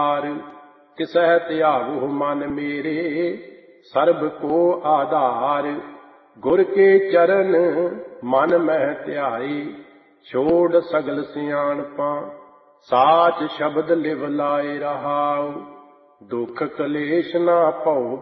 ਤਿਸਹਿ ਧਿਆਵਹੁ ਮਨ ਮੇਰੇ ਸਰਬ ਕੋ ਆਧਾਰ। ਗੁਰ ਕੇ ਚਰਨ ਮਨ ਮਹਿ ਧਿਆਏ ਛੋੜ ਸਗਲ ਸਿਆਣਪਾਂ। ਸਾਚ ਸ਼ਬਦ ਲਿਵ ਲਾਇ ਰਹਾਉ ਦੁਖ ਕਲੇਸ਼ ਨਾ ਭਉ